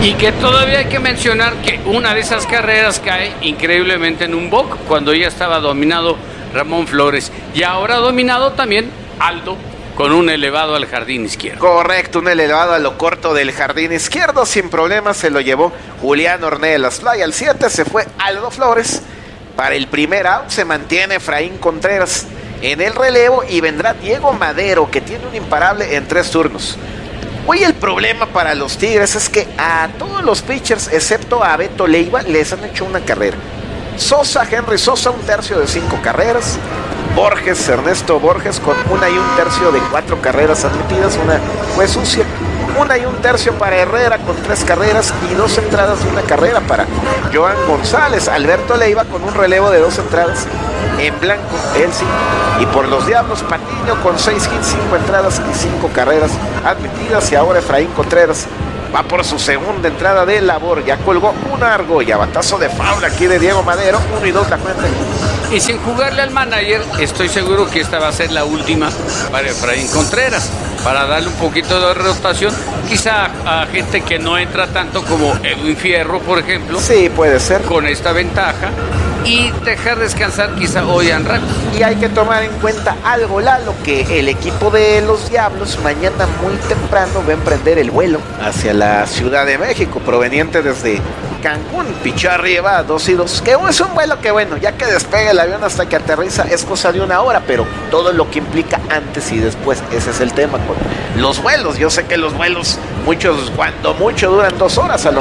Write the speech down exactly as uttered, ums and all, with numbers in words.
Y que todavía hay que mencionar que una de esas carreras cae increíblemente en un boc cuando ya estaba dominado Ramón Flores y ahora dominado también Aldo con un elevado al jardín izquierdo. Correcto, un elevado a lo corto del jardín izquierdo, sin problemas se lo llevó Julián Ornelas. Fly al siete, se fue Aldo Flores. Para el primer out se mantiene Efraín Contreras en el relevo y vendrá Diego Madero, que tiene un imparable en tres turnos. Hoy el problema para los Tigres es que a todos los pitchers, excepto a Beto Leiva, les han hecho una carrera. Sosa, Henry Sosa, un tercio de cinco carreras. Borges, Ernesto Borges, con una y un tercio de cuatro carreras admitidas. Una fue sucia. Una y un tercio para Herrera con tres carreras y dos entradas de una carrera para Joan González. Alberto Leiva con un relevo de dos entradas en blanco, él sí. Y por los Diablos, Patiño con seis hits, cinco entradas y cinco carreras admitidas. Y ahora Efraín Contreras va por su segunda entrada de labor. Ya colgó un argolla, batazo de faula aquí de Diego Madero. Uno y dos la cuenta. Y sin jugarle al manager, estoy seguro que esta va a ser la última para Efraín Contreras, para darle un poquito de rotación, quizá a gente que no entra tanto como Edwin Fierro, por ejemplo. Sí, puede ser. Con esta ventaja. Y dejar descansar quizá hoy a Anraco. Y hay que tomar en cuenta algo, Lalo, que el equipo de los Diablos mañana muy temprano va a emprender el vuelo hacia la Ciudad de México, proveniente desde Cancún. Pichó arriba, dos y dos, que es un vuelo que bueno, ya que despega el avión hasta que aterriza es cosa de una hora, pero todo lo que implica antes y después, ese es el tema con los vuelos. Yo sé que los vuelos, muchos, cuando mucho duran dos horas, a lo